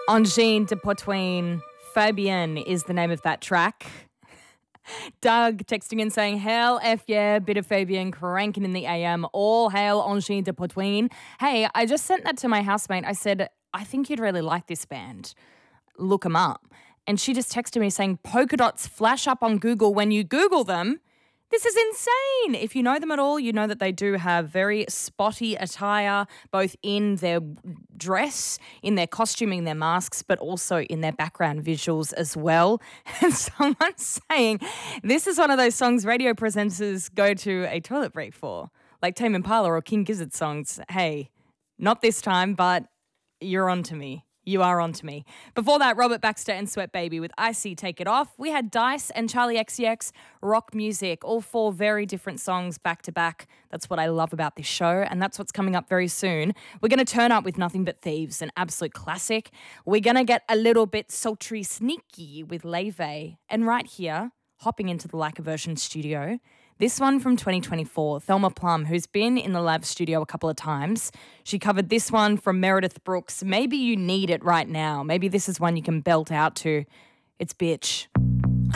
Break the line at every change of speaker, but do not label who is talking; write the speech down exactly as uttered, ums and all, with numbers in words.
Angine de Poitvin, Fabienne is the name of that track. Doug texting in saying, hell F yeah, bit of Fabienne cranking in the A M. All hail Angine de Poitvin. Hey, I just sent that to my housemate. I said, I think you'd really like this band. Look them up. And she just texted me saying, polka dots flash up on Google when you Google them. This is insane. If you know them at all, you know that they do have very spotty attire, both in their dress, in their costuming, their masks, but also in their background visuals as well. And someone's saying, this is one of those songs radio presenters go to a toilet break for, like Tame Impala or King Gizzard songs. Hey, not this time, but you're on to me. You are on to me. Before that, Robert Baxter and Sweat Baby with Icy, Take It Off. We had Dice and Charlie X C X, Rock Music, all four very different songs back to back. That's what I love about this show, and that's what's coming up very soon. We're going to turn up with Nothing But Thieves, an absolute classic. We're going to get a little bit sultry sneaky with Leve. And right here, hopping into the Like a Version studio, this one from twenty twenty-four, Thelma Plum, who's been in the Lav studio a couple of times. She covered this one from Meredith Brooks. Maybe you need it right now. Maybe this is one you can belt out to. It's Bitch.